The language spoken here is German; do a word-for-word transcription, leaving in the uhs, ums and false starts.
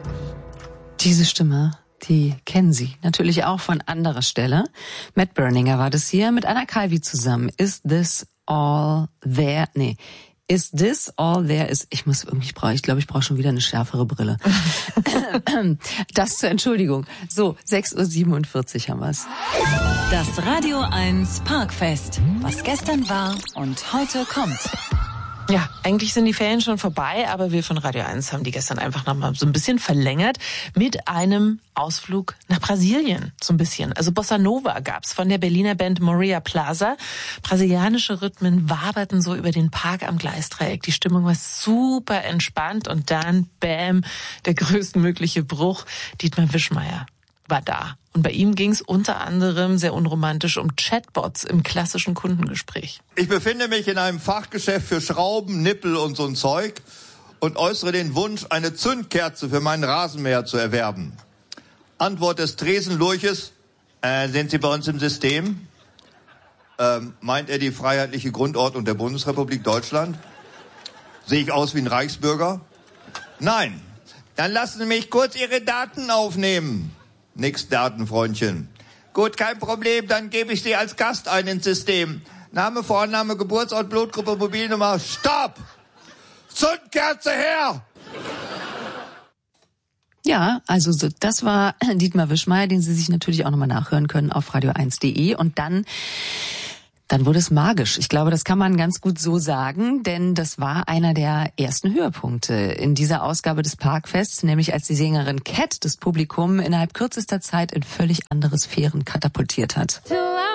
Diese Stimme, die kennen Sie natürlich auch von anderer Stelle. Matt Berninger war das hier mit Anna Calvi zusammen. Is this all there? Nee. Is this all there is? Ich muss irgendwie, ich brauche, ich glaube, ich brauche schon wieder eine schärfere Brille. Das zur Entschuldigung. So, sechs Uhr siebenundvierzig haben wir's. Das Radio eins Parkfest. Was gestern war und heute kommt. Ja, eigentlich sind die Ferien schon vorbei, aber wir von Radio eins haben die gestern einfach noch mal so ein bisschen verlängert mit einem Ausflug nach Brasilien, so ein bisschen. Also Bossa Nova gab's von der Berliner Band Moria Plaza. Brasilianische Rhythmen waberten so über den Park am Gleisdreieck. Die Stimmung war super entspannt und dann, bam, der größtmögliche Bruch. Dietmar Wischmeyer war da. Und bei ihm ging es unter anderem sehr unromantisch um Chatbots im klassischen Kundengespräch. Ich befinde mich in einem Fachgeschäft für Schrauben, Nippel und so ein Zeug und äußere den Wunsch, eine Zündkerze für meinen Rasenmäher zu erwerben. Antwort des Tresenlurches, äh, sind Sie bei uns im System? Ähm, meint er die freiheitliche Grundordnung der Bundesrepublik Deutschland? Sehe ich aus wie ein Reichsbürger? Nein. Dann lassen Sie mich kurz Ihre Daten aufnehmen. Nix Daten, Freundchen. Gut, kein Problem, dann gebe ich Sie als Gast ein ins System. Name, Vorname, Geburtsort, Blutgruppe, Mobilnummer. Stopp! Zündkerze her! Ja, also so, das war Dietmar Wischmeyer, den Sie sich natürlich auch nochmal nachhören können auf radio eins punkt de. Und dann, dann wurde es magisch. Ich glaube, das kann man ganz gut so sagen, denn das war einer der ersten Höhepunkte in dieser Ausgabe des Parkfests, nämlich als die Sängerin Cat das Publikum innerhalb kürzester Zeit in völlig andere Sphären katapultiert hat.